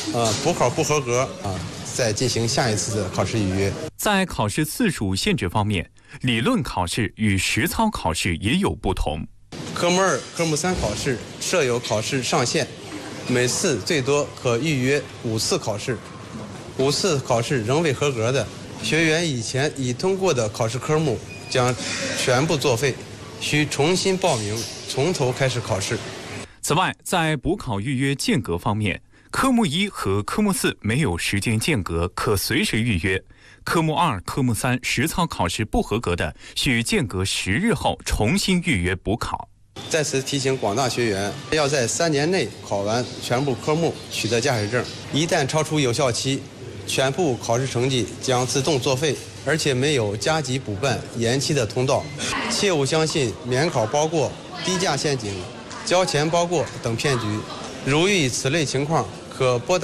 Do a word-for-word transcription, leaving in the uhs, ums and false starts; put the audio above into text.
呃补考不合格啊，再进行下一次的考试预约。 在考试次数限制方面，理论考试与实操考试也有不同。 科目二、科目三考试设有考试上限，每次最多可预约五次考试。五次考试仍未合格的学员，以前已通过的考试科目将全部作废，需重新报名，从头开始考试。 此外，在补考预约间隔方面，科目一和科目四没有时间间隔，可随时预约。科目二、科目三实操考试不合格的，需间隔十日后重新预约补考。 在此提醒广大学员，要在三年内考完全部科目，取得驾驶证。一旦超出有效期，全部考试成绩将自动作废，而且没有加急补办、延期的通道。切勿相信免考包过、低价陷阱、交钱包过等骗局。如遇此类情况，可拨打